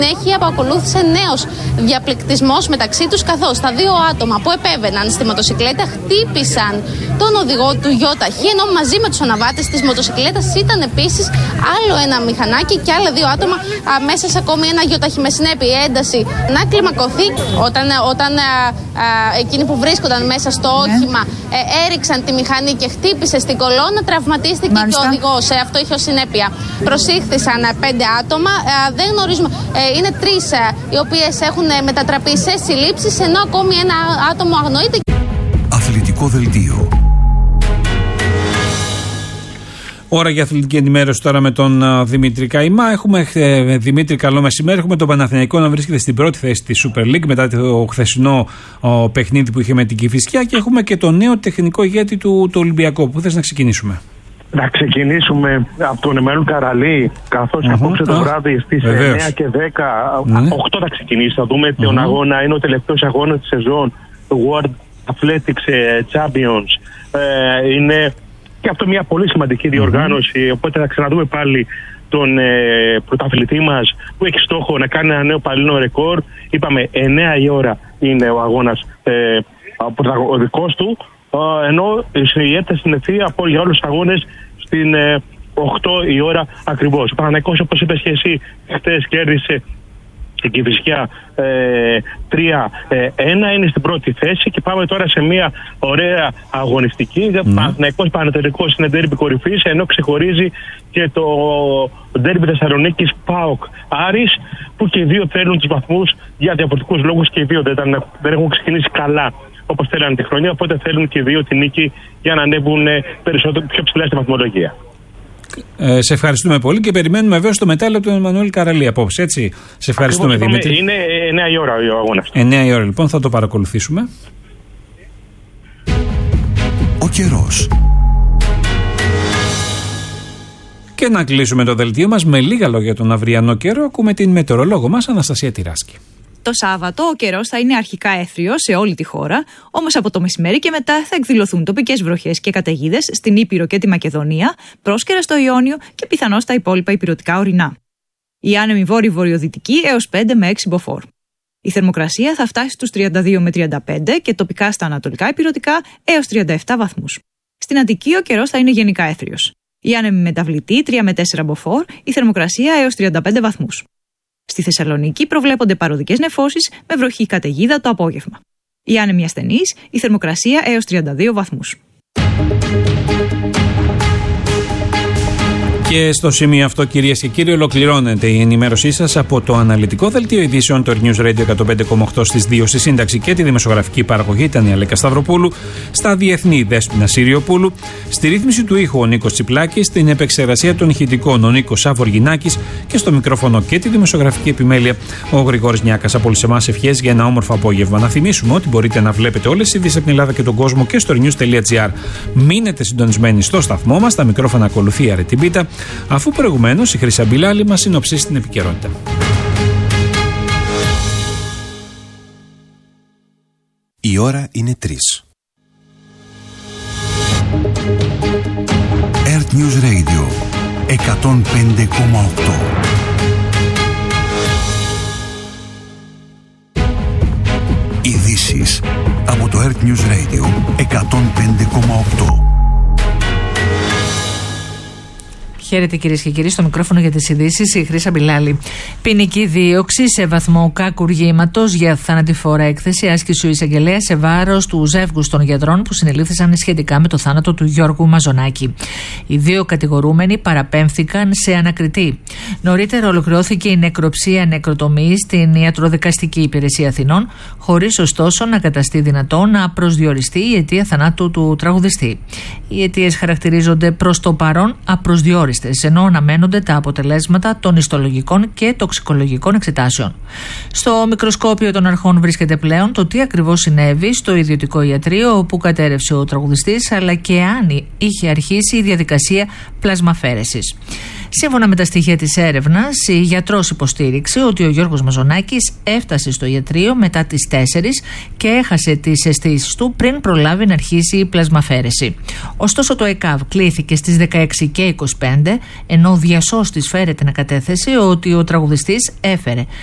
συνέχεια ακολούθησε νέος διαπληκτισμός μεταξύ τους, καθώς τα δύο άτομα που επέβαιναν στη μοτοσικλέτα χτύπησαν τον οδηγό του γιοταχή, ενώ μαζί με τους αναβάτες της μοτοσικλέτας ήταν επίσης άλλο ένα μηχανάκι και άλλα δύο άτομα μέσα σε ακόμη ένα γιοταχή. Με συνέπεια η ένταση να κλιμακωθεί όταν εκείνοι που βρίσκονταν μέσα στο όχημα έριξαν τη μηχανή και χτύπησε στην κολόνα, τραυματίστηκε και ο οδηγός. Αυτό είχε ως συνέπεια. Προσήχθησαν 5 άτομα, δεν γνωρίζουμε, είναι 3 οι οποίες έχουν μετατραπεί σε συλλήψεις, ενώ ακόμη ένα άτομο αγνοείται. Αθλητικό δελτίο. Ώρα για αθλητική ενημέρωση τώρα με τον Δημήτρη Καϊμά. Έχουμε, Δημήτρη, καλό μεσημέρι. Έχουμε τον Παναθηναϊκό να βρίσκεται στην πρώτη θέση της Super League μετά το χθεσινό παιχνίδι που είχε με την Κηφισιά, και έχουμε και το νέο τεχνικό ηγέτη του Ολυμπιακού. Πού θες να ξεκινήσουμε? Να ξεκινήσουμε από τον Εμμανουήλ Καραλή, καθώς απόψε το βράδυ στις 9 και 10, 8 θα ξεκινήσει. Θα δούμε τον αγώνα, είναι ο τελευταίος αγώνας της σεζόν, το World Athletics Champions. Είναι και αυτό μια πολύ σημαντική διοργάνωση, οπότε θα ξαναδούμε πάλι τον πρωταθλητή μας που έχει στόχο να κάνει ένα νέο παλινό ρεκόρ. Είπαμε 9 η ώρα είναι ο αγώνας ο δικός του, ενώ η ένταση είναι ευθεία από για όλους τους αγώνες στην 8 η ώρα ακριβώς. Ο Παναθηναϊκός, όπως είπες και εσύ, χτες κέρδισε την Κηφισιά 3-1, είναι στην πρώτη θέση και πάμε τώρα σε μια ωραία αγωνιστική. Παναθηναϊκός Πανετολικός είναι ντέρμπι κορυφής, ενώ ξεχωρίζει και το ντέρμπι Θεσσαλονίκης ΠΑΟΚ Άρης, που και οι δύο θέλουν τους βαθμούς για διαφορετικούς λόγους, και οι δύο δεν έχουν ξεκινήσει καλά όπως θέλανε τη χρονιά, οπότε θέλουν και οι δύο τη νίκη για να ανέβουν περισσότερο πιο ψηλά στη βαθμολογία. Σε ευχαριστούμε πολύ και περιμένουμε βέβαια στο μετάλλιο του Εμμανουήλ Καραλή απόψε, έτσι. Σε ευχαριστούμε, ακριβώς, Δημήτρη. Είναι 9 η ώρα ο αγώνας. 9 η ώρα λοιπόν, θα το παρακολουθήσουμε. Ο καιρός. Και να κλείσουμε το δελτίο μας με λίγα λόγια τον αυριανό καιρό. Ακούμε την μετεωρολόγο μας Αναστασία Τυράσκη. Το Σάββατο ο καιρός θα είναι αρχικά έθριος σε όλη τη χώρα, όμως από το μεσημέρι και μετά θα εκδηλωθούν τοπικές βροχές και καταιγίδες στην Ήπειρο και τη Μακεδονία, πρόσκαιρα στο Ιόνιο και πιθανώς στα υπόλοιπα ηπειρωτικά ορεινά. Η άνεμη βόρειο-βορειοδυτική έως 5 με 6 μποφόρ. Η θερμοκρασία θα φτάσει στους 32 με 35 και τοπικά στα ανατολικά ηπειρωτικά έως 37 βαθμούς. Στην Αττική ο καιρός θα είναι γενικά έθριος. Η άνεμη μεταβλητή 3 με 4 μποφόρ, η θερμοκρασία έως 35 βαθμούς. Στη Θεσσαλονίκη προβλέπονται παροδικές νεφώσεις με βροχή καταιγίδα το απόγευμα. Η άνεμη ασθενής, η θερμοκρασία έως 32 βαθμούς. Και στο σημείο αυτό, κυρίες και κύριοι, ολοκληρώνεται η ενημέρωσή σας από το αναλυτικό δελτίο ειδήσεων του News Radio 105,8 στις 2. Στη σύνταξη και τη δημοσιογραφική παραγωγή ήταν η Αλέκα Σταυροπούλου, στα διεθνή Δέσποινα Συριοπούλου, στη ρύθμιση του ήχου ο Νίκος Τσιπλάκης, στην επεξεργασία των ηχητικών ο Νίκος Σαβοργινάκης και στο μικρόφωνο και τη δημοσιογραφική επιμέλεια ο Γρηγόρης Νιάκας. Από όλους εμάς ευχές για ένα όμορφο απόγευμα. Να θυμίσουμε ότι μπορείτε να βλέπετε όλες τις ειδήσεις από την Ελλάδα και τον κόσμο και στο news.gr. Μείνετε συντονισμένοι στο σταθμό μας. Τα μικρόφωνα ακολουθεί η Αρετή Μπίτα, αφού προηγουμένως η Χρύσα Μπιλάλη μας συνοψίσει την επικαιρότητα. Η ώρα είναι 3. Earth News Radio 105,8. Ειδήσεις από το Earth News Radio 105,8. Χαίρετε κυρίες και κύριοι, στο μικρόφωνο για τις ειδήσεις η Χρύσα Μπιλάλη. Ποινική δίωξη σε βαθμό κακουργήματος για θανατηφόρα έκθεση άσκησε ο εισαγγελέας σε βάρος του ζεύγους των γιατρών που συνελήφθησαν σχετικά με το θάνατο του Γιώργου Μαζονάκη. Οι δύο κατηγορούμενοι παραπέμφθηκαν σε ανακριτή. Νωρίτερα ολοκληρώθηκε η νεκροψία νεκροτομή στην Ιατροδικαστική Υπηρεσία Αθηνών, χωρίς ωστόσο να καταστεί δυνατό να προσδιοριστεί η αιτία θανάτου του τραγουδιστή. Οι αιτίες χαρακτηρίζονται προς το παρόν απροσδιόριστες, ενώ αναμένονται τα αποτελέσματα των ιστολογικών και τοξικολογικών εξετάσεων. Στο μικροσκόπιο των αρχών βρίσκεται πλέον το τι ακριβώς συνέβη στο ιδιωτικό ιατρείο όπου κατέρευσε ο τραγουδιστής, αλλά και αν είχε αρχίσει η διαδικασία πλασμαφέρεσης. Σύμφωνα με τα στοιχεία της έρευνας, η γιατρός υποστήριξε ότι ο Γιώργος Μαζονάκης έφτασε στο ιατρείο μετά τις 4 και έχασε τις αισθήσεις του πριν προλάβει να αρχίσει η πλασμαφέρεση. Ωστόσο, το ΕΚΑΒ κλήθηκε στις 16 και 25, ενώ ο διασώστης φέρεται να κατέθεσε ότι ο τραγουδιστής έφερε